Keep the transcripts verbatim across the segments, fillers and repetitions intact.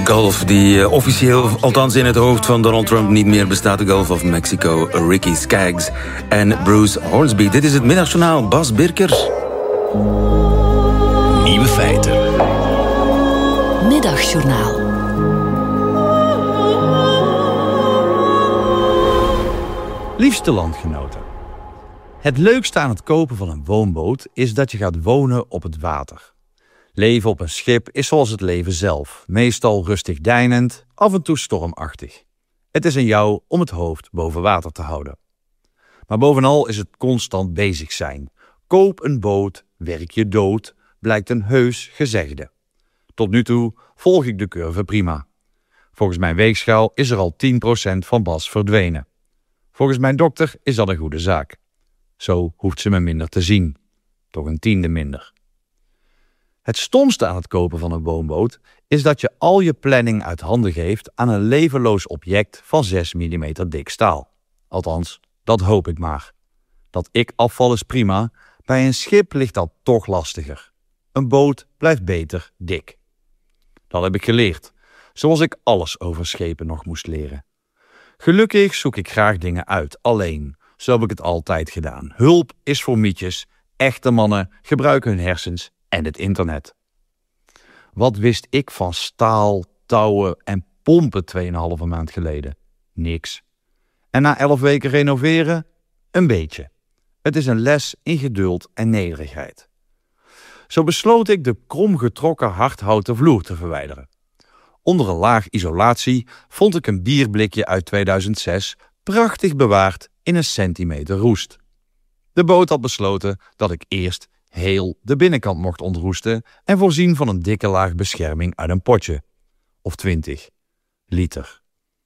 golf die uh, officieel, althans in het hoofd van Donald Trump, niet meer bestaat. De Gulf of Mexico, Ricky Skaggs en Bruce Hornsby. Dit is het Middagjournaal. Bas Birkers. Nieuwe feiten. Middagjournaal. Liefste landgenoten. Het leukste aan het kopen van een woonboot is dat je gaat wonen op het water. Leven op een schip is zoals het leven zelf. Meestal rustig deinend, af en toe stormachtig. Het is aan jou om het hoofd boven water te houden. Maar bovenal is het constant bezig zijn. Koop een boot, werk je dood, blijkt een heus gezegde. Tot nu toe volg ik de curve prima. Volgens mijn weegschaal is er al tien procent van Bas verdwenen. Volgens mijn dokter is dat een goede zaak. Zo hoeft ze me minder te zien. Toch een tiende minder. Het stomste aan het kopen van een woonboot is dat je al je planning uit handen geeft aan een levenloos object van zes millimeter dik staal. Althans, dat hoop ik maar. Dat ik afval is prima, bij een schip ligt dat toch lastiger. Een boot blijft beter dik. Dat heb ik geleerd, zoals ik alles over schepen nog moest leren. Gelukkig zoek ik graag dingen uit, alleen. Zo heb ik het altijd gedaan. Hulp is voor mietjes, echte mannen gebruiken hun hersens en het internet. Wat wist ik van staal, touwen en pompen tweeënhalve maand geleden? Niks. En na elf weken renoveren? Een beetje. Het is een les in geduld en nederigheid. Zo besloot ik de kromgetrokken hardhouten vloer te verwijderen. Onder een laag isolatie vond ik een bierblikje uit tweeduizend zes, prachtig bewaard in een centimeter roest. De boot had besloten dat ik eerst heel de binnenkant mocht ontroesten en voorzien van een dikke laag bescherming uit een potje. Of twintig liter.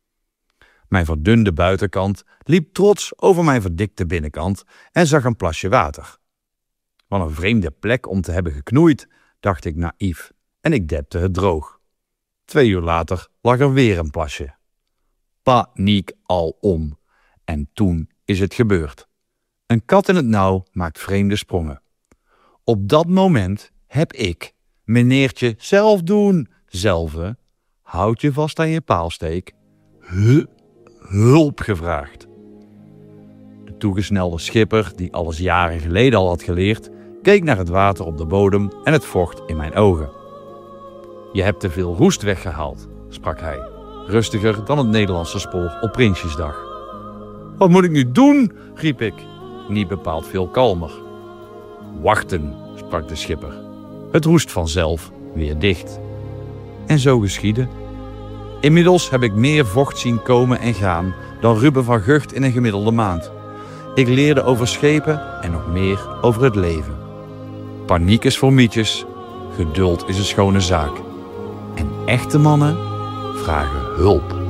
Mijn verdunde buitenkant liep trots over mijn verdikte binnenkant en zag een plasje water. Wat een vreemde plek om te hebben geknoeid, dacht ik naïef, en ik depte het droog. Twee uur later lag er weer een plasje. Paniek alom. En toen is het gebeurd. Een kat in het nauw maakt vreemde sprongen. Op dat moment heb ik, meneertje zelf doen, zelve, houd je vast aan je paalsteek, hu- hulp gevraagd. De toegesnelde schipper, die alles jaren geleden al had geleerd, keek naar het water op de bodem en het vocht in mijn ogen. Je hebt te veel roest weggehaald, sprak hij, rustiger dan het Nederlandse spoor op Prinsjesdag. Wat moet ik nu doen? Riep ik, niet bepaald veel kalmer. Wachten, sprak de schipper. Het roest vanzelf weer dicht. En zo geschiedde. Inmiddels heb ik meer vocht zien komen en gaan dan Ruben van Gucht in een gemiddelde maand. Ik leerde over schepen en nog meer over het leven. Paniek is voor mietjes, geduld is een schone zaak. En echte mannen vragen hulp.